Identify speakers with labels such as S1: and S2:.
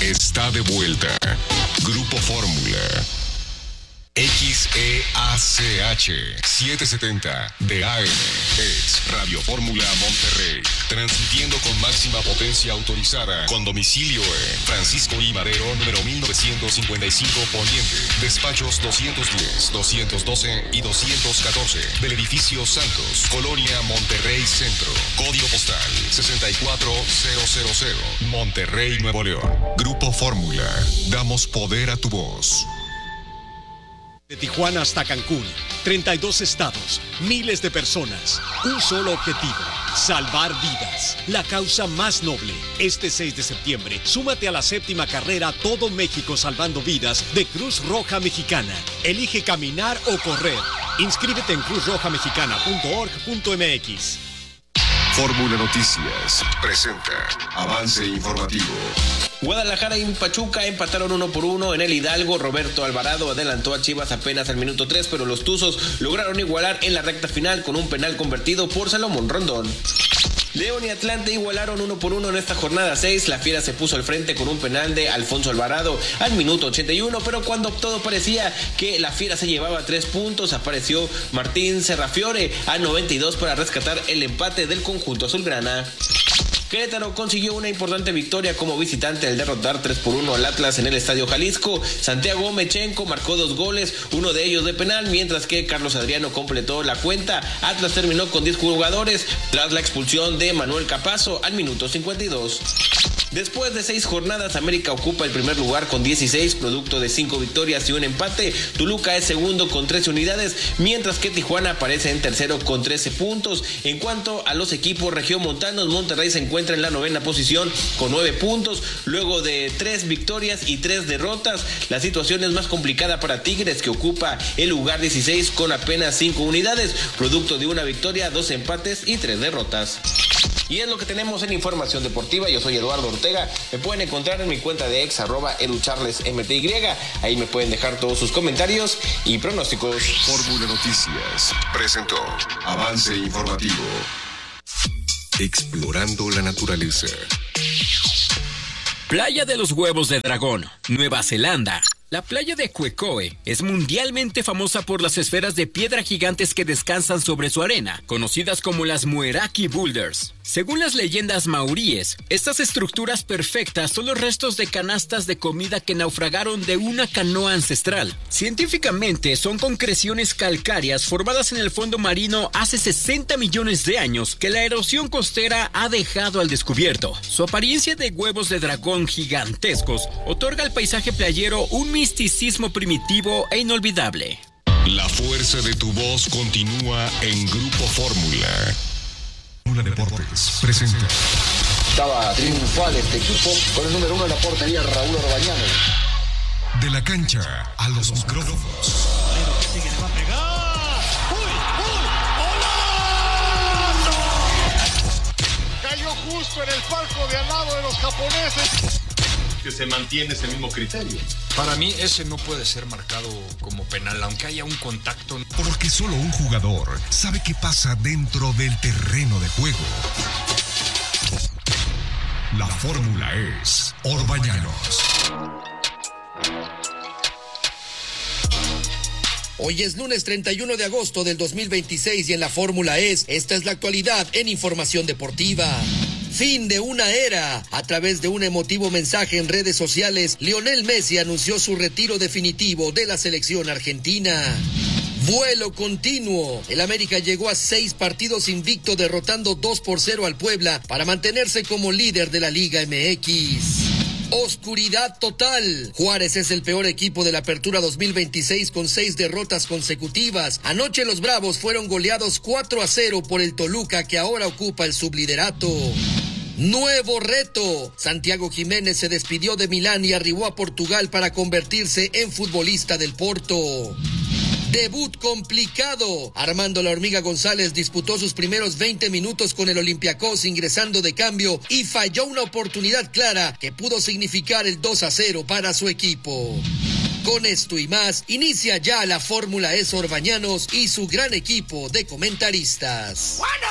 S1: está de vuelta. Grupo Fórmula. XEACH 770 de AM es Radio Fórmula Monterrey, transmitiendo con máxima potencia autorizada, con domicilio en Francisco I. Madero, número 1955 Poniente, despachos 210, 212 y 214 del edificio Santos, Colonia Monterrey Centro, código postal 64000, Monterrey, Nuevo León. Grupo Fórmula, damos poder a tu voz.
S2: De Tijuana hasta Cancún, 32 estados, miles de personas, un solo objetivo, salvar vidas, la causa más noble. Este 6 de septiembre, súmate a la 7ª carrera Todo México Salvando Vidas de Cruz Roja Mexicana. Elige caminar o correr. Inscríbete en cruzrojamexicana.org.mx.
S1: Fórmula Noticias presenta avance informativo.
S3: Guadalajara y Pachuca empataron 1-1 en el Hidalgo. Roberto Alvarado adelantó a Chivas apenas al minuto 3, pero los Tuzos lograron igualar en la recta final con un penal convertido por Salomón Rondón. León y Atlante igualaron 1-1 en esta jornada 6. La Fiera se puso al frente con un penal de Alfonso Alvarado al minuto 81, pero cuando todo parecía que la Fiera se llevaba 3 puntos, apareció Martín Serrafiore a 92 para rescatar el empate del conjunto azulgrana. Querétaro consiguió una importante victoria como visitante al derrotar 3-1 al Atlas en el Estadio Jalisco. Santiago Mechenko marcó 2 goles, uno de ellos de penal, mientras que Carlos Adriano completó la cuenta. Atlas terminó con 10 jugadores tras la expulsión de Manuel Capazo al minuto 52. Después de 6 jornadas, América ocupa el primer lugar con 16, producto de 5 victorias y un empate. Toluca es segundo con 13 unidades, mientras que Tijuana aparece en tercero con 13 puntos. En cuanto a los equipos regiomontanos, Monterrey se encuentra en la 9ª posición con 9 puntos, luego de 3 victorias y 3 derrotas. La situación es más complicada para Tigres, que ocupa el lugar 16 con apenas 5 unidades, producto de una victoria, 2 empates y 3 derrotas. Y es lo que tenemos en Información Deportiva. Yo soy Eduardo Ortega. Me pueden encontrar en mi cuenta de ex, @educharlesmty. Ahí me pueden dejar todos sus comentarios y pronósticos.
S1: Fórmula Noticias presentó avance informativo. Explorando la naturaleza.
S4: Playa de los Huevos de Dragón, Nueva Zelanda. La playa de Quecoe es mundialmente famosa por las esferas de piedra gigantes que descansan sobre su arena, conocidas como las Mueraki Boulders. Según las leyendas maoríes, estas estructuras perfectas son los restos de canastas de comida que naufragaron de una canoa ancestral. Científicamente, son concreciones calcáreas formadas en el fondo marino hace 60 millones de años que la erosión costera ha dejado al descubierto. Su apariencia de huevos de dragón gigantescos otorga al paisaje playero un misticismo primitivo e inolvidable.
S1: La fuerza de tu voz continúa en Grupo Fórmula. Fórmula Deportes presenta.
S5: Estaba triunfal este equipo con el número 1 en la portería, Raúl Orbañano.
S1: De la cancha a los micrófonos.
S6: Sigue, le va a pegar. ¡Uy! ¡Golazo! Cayó justo en el palco de al lado de los japoneses. Que se mantiene ese mismo criterio.
S7: Para mí ese no puede ser marcado como penal, aunque haya un contacto.
S1: Porque solo un jugador sabe qué pasa dentro del terreno de juego. La fórmula es Orbañanos.
S8: Hoy es lunes 31 de agosto del 2026 y en la fórmula esta es la actualidad en Información Deportiva. Fin de una era. A través de un emotivo mensaje en redes sociales, Lionel Messi anunció su retiro definitivo de la selección argentina. Vuelo continuo. El América llegó a 6 partidos invicto, derrotando 2-0 al Puebla para mantenerse como líder de la Liga MX. Oscuridad total. Juárez es el peor equipo de la Apertura 2026 con 6 derrotas consecutivas. Anoche los Bravos fueron goleados 4-0 por el Toluca, que ahora ocupa el subliderato. Nuevo reto. Santiago Jiménez se despidió de Milán y arribó a Portugal para convertirse en futbolista del Porto. Debut complicado. Armando La Hormiga González disputó sus primeros 20 minutos con el Olympiacos ingresando de cambio y falló una oportunidad clara que pudo significar el 2-0 para su equipo. Con esto y más, inicia ya la Fórmula Orbañanos y su gran equipo de comentaristas.